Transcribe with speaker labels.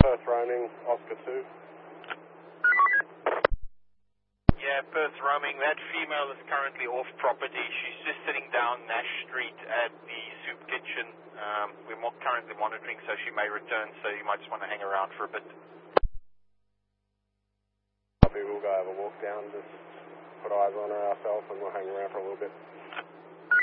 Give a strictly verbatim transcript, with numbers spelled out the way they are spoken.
Speaker 1: Perth roaming, Oscar two.
Speaker 2: Yeah, Perth roaming. That female is currently off property. She's just sitting down Nash Street at the soup kitchen. Um, we're more currently monitoring, so she may return, so you might just want to hang around for a bit.
Speaker 1: We'll go have a walk down, just put eyes on her ourselves, and we'll hang around for a little bit.